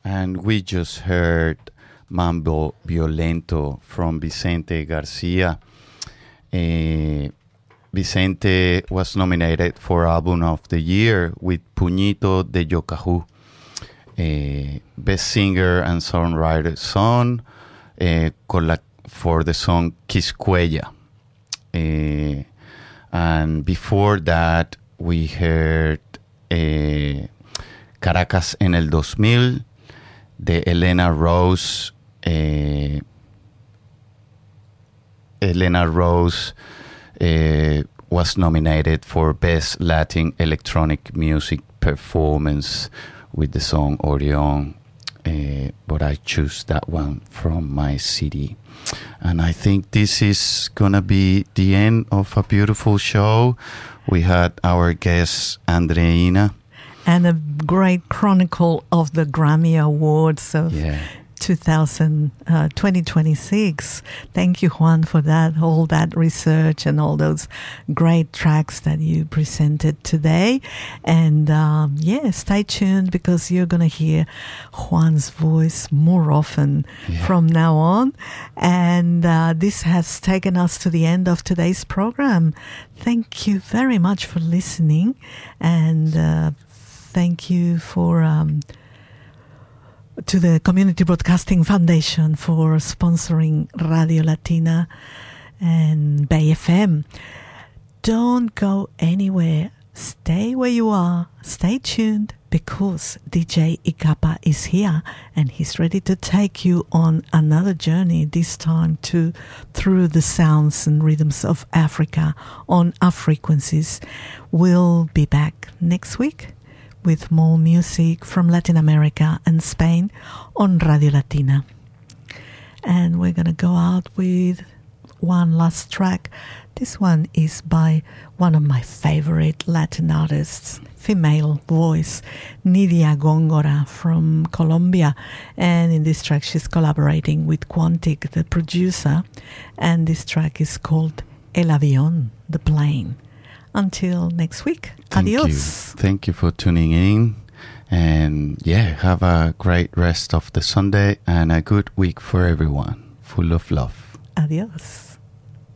And we just heard Mambo Violento from Vicente Garcia. Vicente was nominated for Album of the Year with Puñito de Yocaju, Best Singer and Songwriter song for the song Quisqueya. And before that, we heard Caracas en el 2000 de Elena Rose. Elena Rose was nominated for Best Latin Electronic Music Performance with the song Orion, but I choose that one from my CD. And I think this is gonna be the end of a beautiful show. We had our guest Andreina. And a great chronicle of the Grammy Awards of 2026. Thank you, Juan, for that, all that research and all those great tracks that you presented today. And stay tuned because you're going to hear Juan's voice more often from now on. And this has taken us to the end of today's program. Thank you very much for listening. And thank you for to the Community Broadcasting Foundation for sponsoring Radio Latina and Bay FM. Don't go anywhere. Stay where you are. Stay tuned because DJ Ikapa is here and he's ready to take you on another journey, this time through the sounds and rhythms of Africa on our frequencies. We'll be back next week with more music from Latin America and Spain on Radio Latina. And we're going to go out with one last track. This one is by one of my favorite Latin artists, female voice, Nidia Góngora from Colombia. And in this track, she's collaborating with Quantic, the producer. And this track is called El Avión, the plane. Until next week. Adios. Thank you for tuning in. And have a great rest of the Sunday and a good week for everyone. Full of love. Adios.